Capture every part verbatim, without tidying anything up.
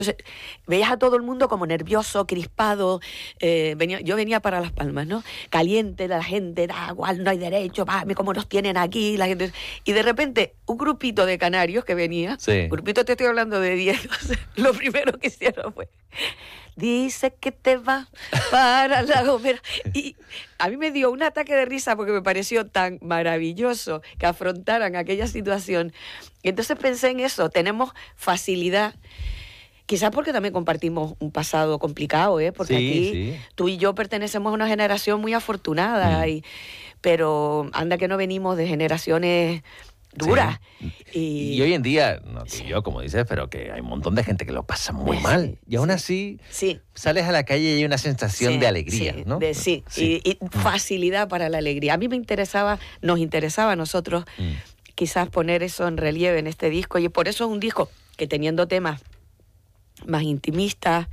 Entonces, veías a todo el mundo como nervioso, crispado. Eh, venía, yo venía para Las Palmas, ¿no? Caliente, la gente, da igual, no hay derecho, mami, cómo nos tienen aquí. La gente... Y de repente, un grupito de canarios que venía, sí. grupito te estoy hablando de diez, lo primero que hicieron fue... Dice que te va para La Gomera. Y a mí me dio un ataque de risa porque me pareció tan maravilloso que afrontaran aquella situación. Y entonces pensé en eso, tenemos facilidad. Quizás porque también compartimos un pasado complicado, ¿eh? Porque sí, aquí sí. tú y yo pertenecemos a una generación muy afortunada, Mm. y, pero anda que no venimos de generaciones duras. Sí. Y, y hoy en día, no sí. yo como dices, pero que hay un montón de gente que lo pasa muy Sí, mal. Y aún sí. así, sí. sales a la calle y hay una sensación Sí, de alegría, sí, ¿no? de, sí, sí. Y, y facilidad para la alegría. A mí me interesaba, nos interesaba a nosotros Mm. quizás poner eso en relieve en este disco, y por eso es un disco que, teniendo temas más intimistas,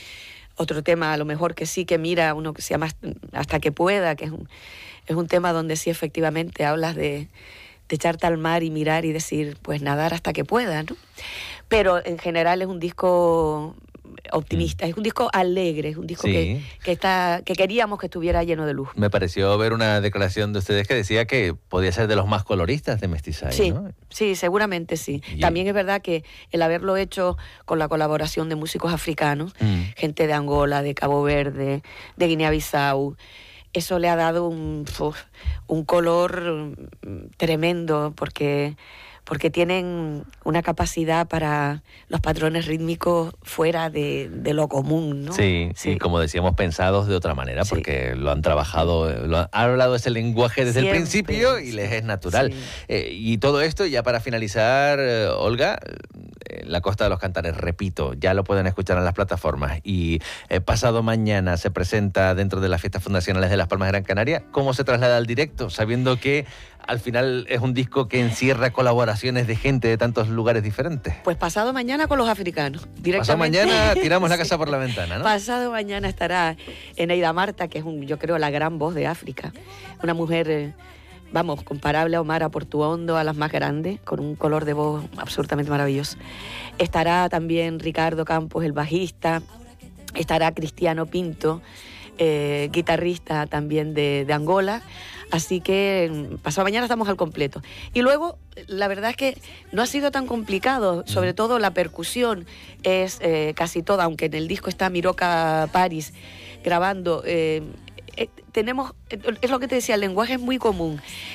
otro tema a lo mejor que sí que mira, uno que se llama Hasta que pueda, que es un, es un tema donde sí efectivamente hablas de, de echarte al mar y mirar y decir, pues nadar hasta que pueda, ¿no? Pero en general es un disco optimista, mm. es un disco alegre, es un disco sí. que, que, está, que queríamos que estuviera lleno de luz. Me pareció ver una declaración de ustedes que decía que podía ser de los más coloristas de Mestizaje, sí, ¿no? Sí, seguramente sí. Y... También es verdad que el haberlo hecho con la colaboración de músicos africanos, mm. gente de Angola, de Cabo Verde, de Guinea-Bissau, eso le ha dado un, uf, un color tremendo, porque... porque tienen una capacidad para los patrones rítmicos fuera de, de lo común, ¿no? Sí, sí, como decíamos, pensados de otra manera, sí. porque lo han trabajado, lo han, han hablado ese lenguaje desde Siempre, el principio y sí. les es natural. Sí. Eh, y todo esto, ya para finalizar, eh, Olga, eh, La Costa de los Cantares, repito, ya lo pueden escuchar en las plataformas, y eh, pasado mañana se presenta dentro de las fiestas fundacionales de Las Palmas de Gran Canaria. ¿Cómo se traslada al directo? Sabiendo que al final es un disco que encierra colaboraciones de gente de tantos lugares diferentes. Pues pasado mañana con los africanos. Pasado mañana tiramos la casa sí. por la ventana, ¿no? Pasado mañana estará Eneida Marta, que es, un, yo creo, la gran voz de África. Una mujer, eh, vamos, comparable a Omar Portuondo, a las más grandes, con un color de voz absolutamente maravilloso. Estará también Ricardo Campos, el bajista. Estará Cristiano Pinto, eh, guitarrista también de, de Angola. Así que pasado mañana estamos al completo. Y luego, la verdad es que no ha sido tan complicado, sobre todo la percusión es eh, casi toda, aunque en el disco está Miroca Paris grabando. Eh, eh, tenemos, es lo que te decía, el lenguaje es muy común.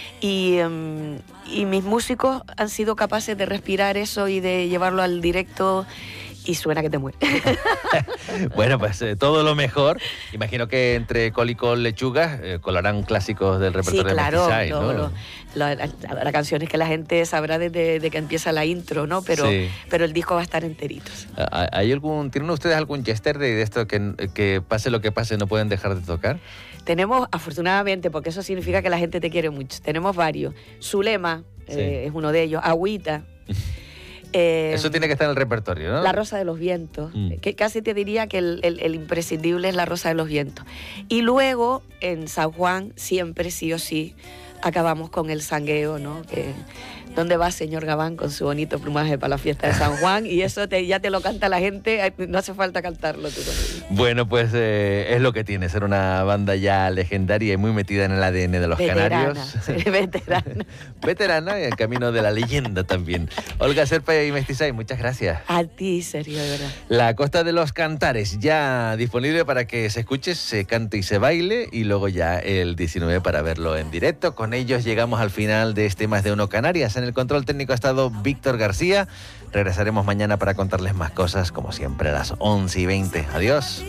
Y, um, y mis músicos han sido capaces de respirar eso y de llevarlo al directo. Y suena que te mueres. Bueno, pues eh, todo lo mejor. Imagino que entre col y col lechugas eh, colarán clásicos del repertorio sí, claro, de Mestizaje, lo, ¿no? Lo, lo, la, la canción es que la gente sabrá desde de que empieza la intro, ¿no? Pero, sí. pero el disco va a estar enterito. ¿Hay algún, ¿Tienen ustedes algún yesterday de esto que, que pase lo que pase no pueden dejar de tocar? Tenemos, afortunadamente, porque eso significa que la gente te quiere mucho, tenemos varios. Zulema sí. eh, es uno de ellos, Agüita. Eh, Eso tiene que estar en el repertorio, ¿no? La Rosa de los Vientos, mm. que casi te diría que el, el, el imprescindible es La Rosa de los Vientos. Y luego, en San Juan, siempre sí o sí, acabamos con el sangueo, ¿no? Que, ¿dónde va señor Gabán con su bonito plumaje para la fiesta de San Juan? Y eso te, ya te lo canta la gente, no hace falta cantarlo tú. Bueno, pues eh, es lo que tiene, ser una banda ya legendaria y muy metida en el A D N de los veterana, canarios. Sí, veterana. Veterana y en camino de la leyenda también. Olga Serpa y Mestizaje, muchas gracias. A ti, Sergio, de verdad. La Costa de los Cantares, ya disponible para que se escuche, se cante y se baile, y luego ya el diecinueve para verlo en directo. Con ellos llegamos al final de este Más de Uno Canarias. En el control técnico ha estado Víctor García. Regresaremos mañana para contarles más cosas, como siempre, a las once y veinte. Adiós.